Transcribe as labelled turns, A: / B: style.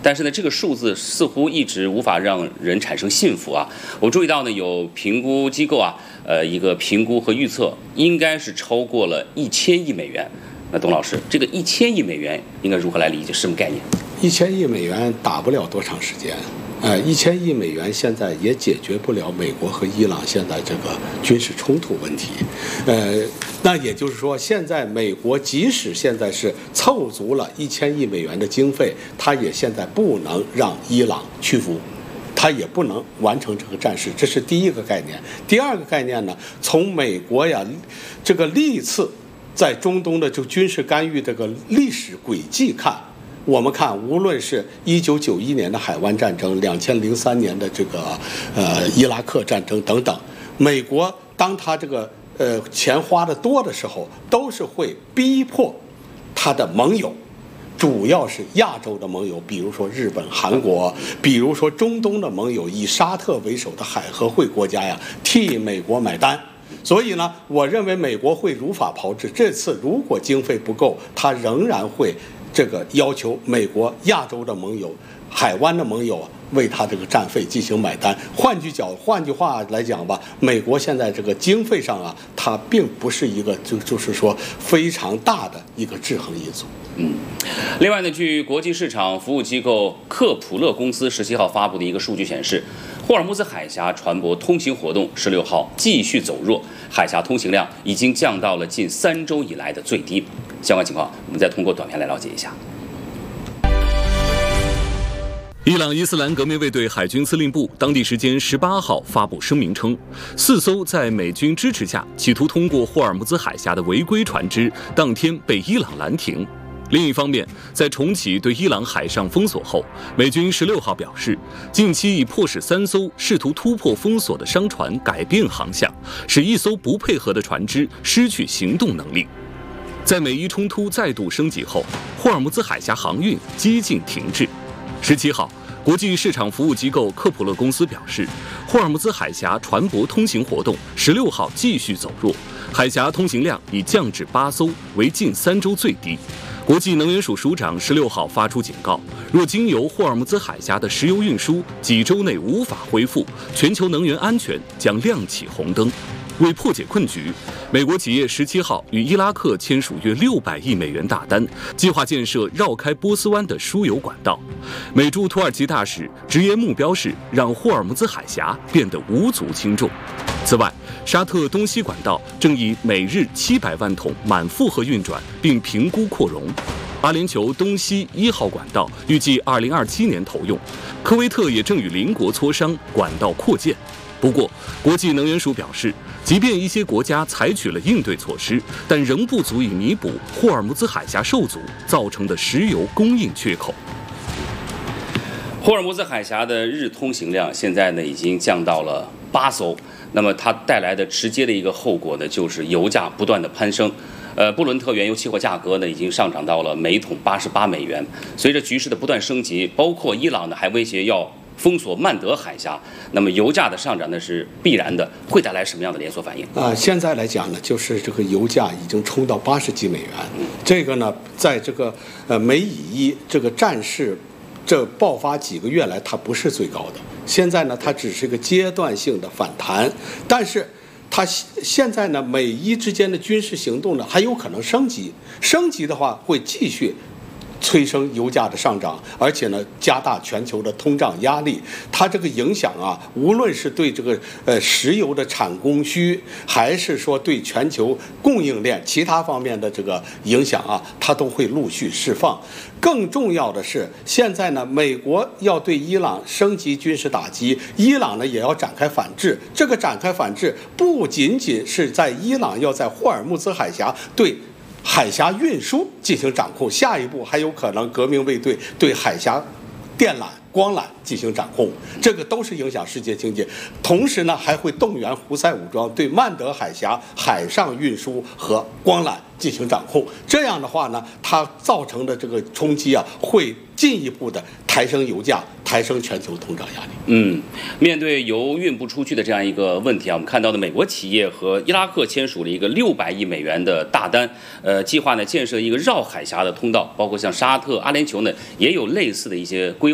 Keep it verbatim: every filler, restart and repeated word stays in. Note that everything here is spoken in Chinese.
A: 但是呢，这个数字似乎一直无法让人产生信服啊。我注意到呢，有评估机构啊，呃，一个评估和预测应该是超过了一千亿美元。那董老师，这个一千亿美元应该如何来理解？什么概念？
B: 一千亿美元打不了多长时间。呃，一千亿美元现在也解决不了美国和伊朗现在这个军事冲突问题，呃，那也就是说，现在美国即使现在是凑足了一千亿美元的经费，它也现在不能让伊朗屈服，它也不能完成这个战事，这是第一个概念。第二个概念呢，从美国呀这个历次在中东的这个军事干预这个历史轨迹看。我们看，无论是一九九一年的海湾战争、两千零三年的这个呃伊拉克战争等等，美国当他这个呃钱花的多的时候，都是会逼迫他的盟友，主要是亚洲的盟友，比如说日本、韩国，比如说中东的盟友，以沙特为首的海合会国家呀，替美国买单。所以呢，我认为美国会如法炮制。这次如果经费不够，他仍然会。这个要求美国、亚洲的盟友、海湾的盟友为他这个战费进行买单。换句角，换句话来讲吧，美国现在这个经费上啊，它并不是一个就就是说非常大的一个制衡因素。
A: 嗯，另外呢，据国际市场服务机构克普勒公司十七号发布的一个数据显示，霍尔木兹海峡船舶通行活动十六号继续走弱，海峡通行量已经降到了近三周以来的最低。相关情况，我们再通过短片来了解一下。
C: 伊朗伊斯兰革命卫队海军司令部当地时间十八号发布声明称，四艘在美军支持下企图通过霍尔木兹海峡的违规船只，当天被伊朗拦停。另一方面，在重启对伊朗海上封锁后，美军十六号表示，近期已迫使三艘试图突破封锁的商船改变航向，使一艘不配合的船只失去行动能力。在美伊冲突再度升级后，霍尔木兹海峡航运几近停滞。十七号，国际市场服务机构克普勒公司表示，霍尔木兹海峡船舶通行活动十六号继续走弱，海峡通行量已降至八艘，为近三周最低。国际能源署署长十六号发出警告，若经由霍尔木兹海峡的石油运输几周内无法恢复，全球能源安全将亮起红灯。为破解困局，美国企业十七号与伊拉克签署约六百亿美元大单，计划建设绕开波斯湾的输油管道。美驻土耳其大使直言目标是让霍尔木兹海峡变得无足轻重。此外，沙特东西管道正以每日七百万桶满负荷运转，并评估扩容。阿联酋东西一号管道预计二零二七年投用。科威特也正与邻国磋商管道扩建。不过，国际能源署表示，即便一些国家采取了应对措施，但仍不足以弥补霍尔木兹海峡受阻造成的石油供应缺口。
A: 霍尔木兹海峡的日通行量现在呢已经降到了八艘，那么它带来的直接的一个后果呢，就是油价不断的攀升。呃，布伦特原油期货价格呢已经上涨到了每桶八十八美元。随着局势的不断升级，包括伊朗呢还威胁要封锁曼德海峡，那么油价的上涨呢是必然的，会带来什么样的连锁反应？
B: 啊、呃，现在来讲呢，就是这个油价已经冲到八十几美元，嗯、这个呢，在这个呃美以伊这个战事这爆发几个月来，它不是最高的，现在呢，它只是一个阶段性的反弹，但是它现在呢，美伊之间的军事行动呢还有可能升级，升级的话会继续催生油价的上涨，而且呢，加大全球的通胀压力。它这个影响啊，无论是对这个呃石油的产供需，还是说对全球供应链其他方面的这个影响啊，它都会陆续释放。更重要的是，现在呢，美国要对伊朗升级军事打击，伊朗呢也要展开反制。这个展开反制不仅仅是在伊朗要在霍尔木兹海峡对海峡运输进行掌控，下一步还有可能革命卫队对海峡电缆、光缆进行掌控，这个都是影响世界经济。同时呢，还会动员胡塞武装对曼德海峡海上运输和光缆进行掌控。这样的话呢，它造成的这个冲击啊，会进一步的抬升油价，抬升全球通胀压力。
A: 嗯，面对油运不出去的这样一个问题啊，我们看到的美国企业和伊拉克签署了一个六百亿美元的大单，呃，计划呢建设一个绕海峡的通道，包括像沙特、阿联酋呢也有类似的一些规划。